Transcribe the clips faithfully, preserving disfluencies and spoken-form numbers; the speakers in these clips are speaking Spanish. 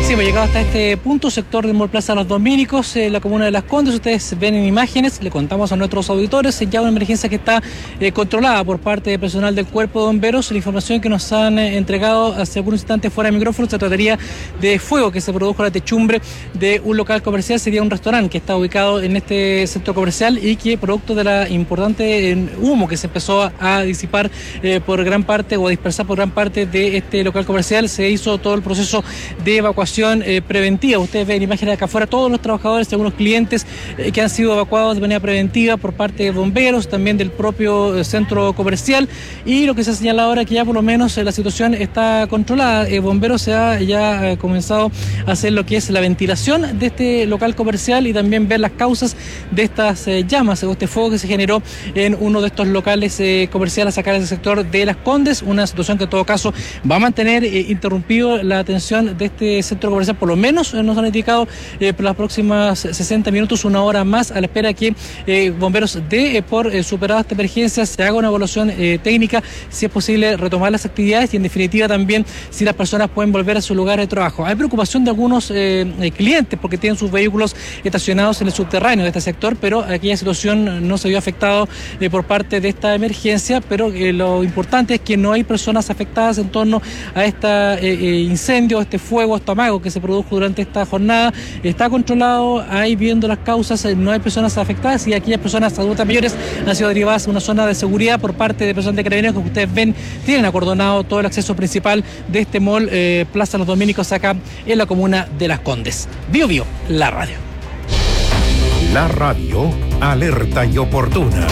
Sí, hemos llegado hasta este punto, sector de Mall Plaza Los Dominicos, eh, la comuna de Las Condes. Ustedes ven en imágenes, le contamos a nuestros auditores, ya una emergencia que está eh, controlada por parte del personal del Cuerpo de Bomberos. La información que nos han eh, entregado hace algunos instantes fuera de micrófono se trataría de fuego que se produjo en la techumbre de un local comercial. Sería un restaurante que está ubicado en este centro comercial y que, producto de la importante eh, humo que se empezó a, a disipar eh, por gran parte o a dispersar por gran parte de este local comercial, se hizo todo el proceso de evacuación Eh, preventiva. Ustedes ven imágenes acá afuera, todos los trabajadores y algunos clientes eh, que han sido evacuados de manera preventiva por parte de bomberos, también del propio eh, centro comercial, y lo que se ha señalado ahora es que ya por lo menos eh, la situación está controlada. Eh, bomberos se ha ya eh, comenzado a hacer lo que es la ventilación de este local comercial y también ver las causas de estas eh, llamas o este fuego que se generó en uno de estos locales eh, comerciales acá en el sector de Las Condes, una situación que en todo caso va a mantener eh, interrumpido la atención de este centro comercial, por lo menos eh, nos han indicado eh, por las próximas sesenta minutos, una hora más, a la espera que eh, bomberos dé eh, por eh, superada esta emergencia, se haga una evaluación eh, técnica, si es posible retomar las actividades y en definitiva también si las personas pueden volver a su lugar de trabajo. Hay preocupación de algunos eh, clientes porque tienen sus vehículos estacionados en el subterráneo de este sector, pero aquella situación no se vio afectado eh, por parte de esta emergencia, pero eh, lo importante es que no hay personas afectadas en torno a este eh, eh, incendio, este fuego, este amago que se produjo durante esta jornada. Está controlado, ahí viendo las causas, no hay personas afectadas y aquellas personas adultas mayores han sido derivadas a una zona de seguridad por parte de personas de Carabineros que ustedes ven, tienen acordonado todo el acceso principal de este mall eh, Plaza Los Dominicos acá en la comuna de Las Condes. Bio Bio, la radio. La radio, alerta y oportuna.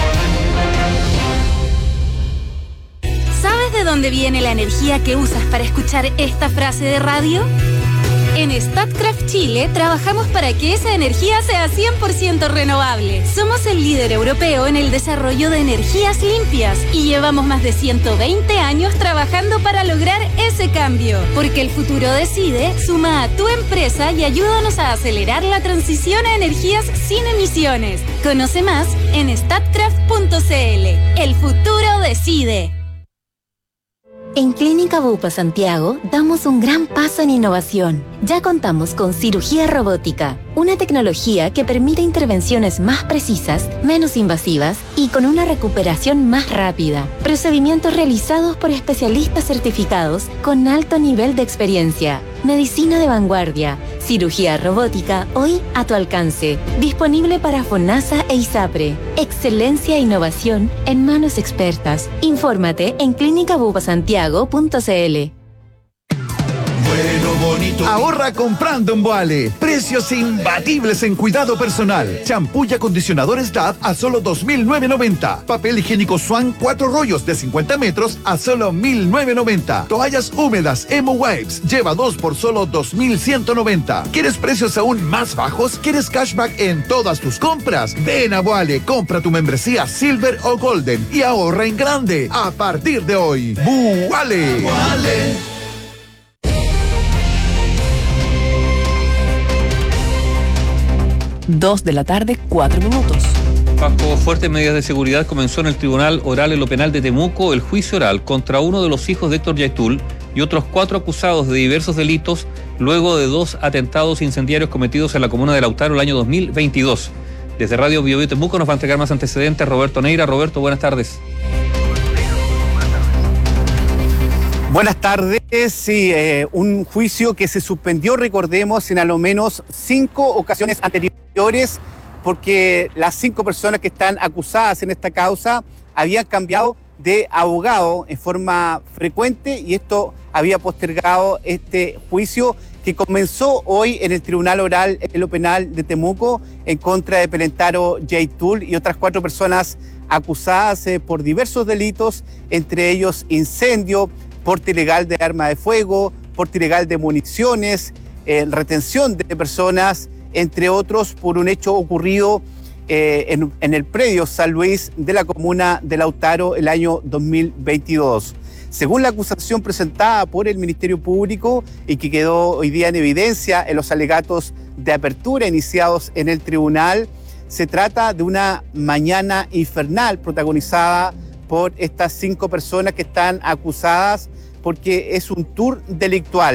¿Sabes de dónde viene la energía que usas para escuchar esta frase de radio? En Statkraft Chile trabajamos para que esa energía sea cien por ciento renovable. Somos el líder europeo en el desarrollo de energías limpias y llevamos más de ciento veinte años trabajando para lograr ese cambio. Porque el futuro decide, suma a tu empresa y ayúdanos a acelerar la transición a energías sin emisiones. Conoce más en statkraft punto c l. El futuro decide. En Clínica Bupa Santiago damos un gran paso en innovación. Ya contamos con cirugía robótica, una tecnología que permite intervenciones más precisas, menos invasivas y con una recuperación más rápida. Procedimientos realizados por especialistas certificados con alto nivel de experiencia. Medicina de vanguardia, cirugía robótica hoy a tu alcance. Disponible para FONASA e ISAPRE. Excelencia e innovación en manos expertas. Infórmate en clínica bupa santiago punto c l. Bueno, bonito. Ahorra comprando en Boale. Precios imbatibles en cuidado personal. Champú y acondicionadores D A V a solo dos mil novecientos noventa. Papel higiénico Swan cuatro rollos de cincuenta metros a solo mil novecientos noventa. Toallas húmedas Emo Wipes lleva dos por solo dos mil ciento noventa. ¿Quieres precios aún más bajos? ¿Quieres cashback en todas tus compras? Ven a Boale, compra tu membresía Silver o Golden y ahorra en grande a partir de hoy. Boale. Boale. Dos de la tarde, cuatro minutos. Bajo fuertes medidas de seguridad comenzó en el Tribunal Oral en lo Penal de Temuco el juicio oral contra uno de los hijos de Héctor Yaitul y otros cuatro acusados de diversos delitos luego de dos atentados incendiarios cometidos en la comuna de Lautaro el año dos mil veintidós. Desde Radio Bio Bio Temuco nos va a entregar más antecedentes Roberto Neira. Roberto, buenas tardes. Buenas tardes. Sí, eh, un juicio que se suspendió, recordemos, en a lo menos cinco ocasiones anteriores, porque las cinco personas que están acusadas en esta causa habían cambiado de abogado en forma frecuente y esto había postergado este juicio que comenzó hoy en el Tribunal Oral en lo Penal de Temuco en contra de Pelentaro Yaitul y otras cuatro personas acusadas eh, por diversos delitos, entre ellos incendio, porte ilegal de arma de fuego, porte ilegal de municiones, eh, retención de personas, entre otros, por un hecho ocurrido eh, en, en el predio San Luis de la comuna de Lautaro el año dos mil veintidós. Según la acusación presentada por el Ministerio Público y que quedó hoy día en evidencia en los alegatos de apertura iniciados en el tribunal, se trata de una mañana infernal protagonizada por estas cinco personas que están acusadas porque es un tour delictual.